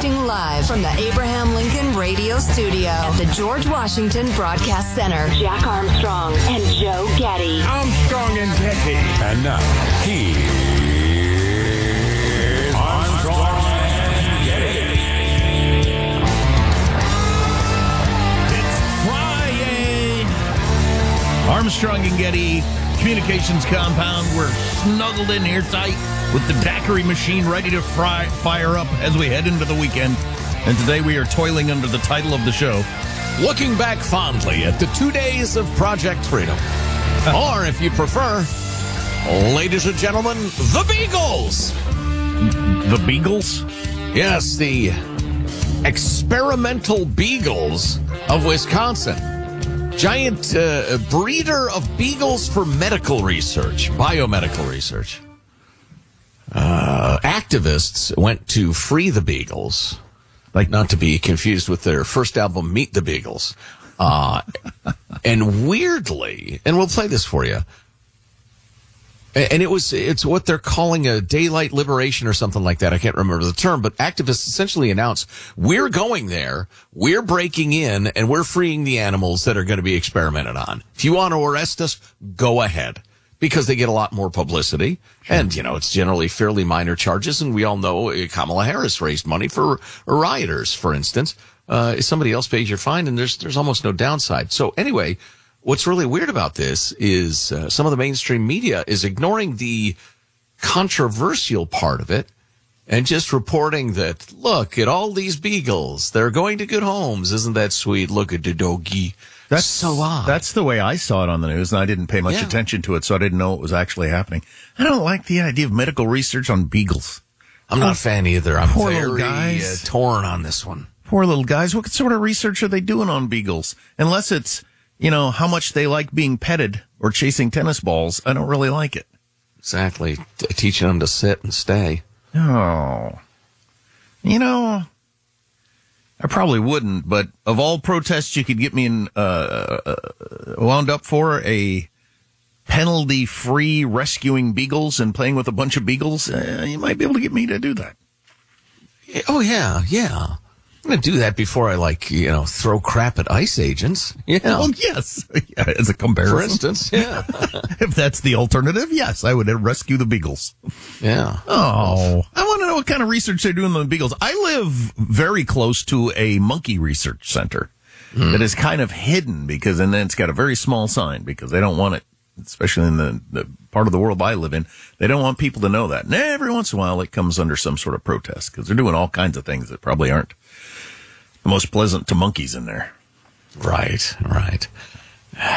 Broadcasting live from the Abraham Lincoln Radio Studio at the George Washington Broadcast Center. Jack Armstrong and Joe Getty. Armstrong and Getty. And now, here's Armstrong and Getty. It's Friday. Armstrong and Getty Communications Compound. We're snuggled in here tight with the daiquiri machine ready to fire up as we head into the weekend. And today we are toiling under the title of the show, Looking Back Fondly at the 2 days of Project Freedom. Or, if you prefer, ladies and gentlemen, the Beagles. The Beagles? Yes, the experimental beagles of Wisconsin. Giant breeder of beagles for medical research, biomedical research. Activists went to free the Beagles, like not to be confused with their first album, Meet the Beagles. And weirdly, and we'll play this for you, and it's what they're calling a daylight liberation or something like that. I can't remember the term, but activists essentially announced, we're going there, we're breaking in, and we're freeing the animals that are going to be experimented on. If you want to arrest us, go ahead. Because they get a lot more publicity. Sure. And, it's generally fairly minor charges. And we all know Kamala Harris raised money for rioters, for instance. Somebody else pays your fine, and there's almost no downside. So anyway, what's really weird about this is some of the mainstream media is ignoring the controversial part of it and just reporting that, look at all these beagles. They're going to good homes. Isn't that sweet? Look at the doggy. That's so odd. That's the way I saw it on the news, and I didn't pay much attention to it, so I didn't know it was actually happening. I don't like the idea of medical research on beagles. I'm not a fan either. I'm very guys. Torn on this one. Poor little guys. What sort of research are they doing on beagles? Unless it's, how much they like being petted or chasing tennis balls, I don't really like it. Exactly. Teaching them to sit and stay. Oh. I probably wouldn't, but of all protests you could get me wound up for, a penalty-free rescuing beagles and playing with a bunch of beagles, you might be able to get me to do that. Oh, yeah. I'm going to do that before I, throw crap at ICE agents. Yeah. Oh, yes. Yeah, as a comparison. For instance, yeah. If that's the alternative, yes, I would rescue the beagles. Yeah. Oh, I want to know what kind of research they're doing on the beagles. I live very close to a monkey research center that is kind of hidden and then it's got a very small sign because they don't want it, especially in the part of the world I live in, they don't want people to know that. And every once in a while it comes under some sort of protest because they're doing all kinds of things that probably aren't the most pleasant to monkeys in there. Right.